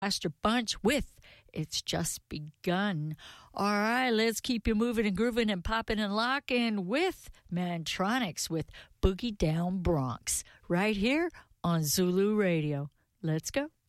Faster Bunch with It's Just Begun. All right, let's keep you moving and grooving and popping and locking with Mantronix with Boogie Down Bronx right here on Zulu Radio. Let's go.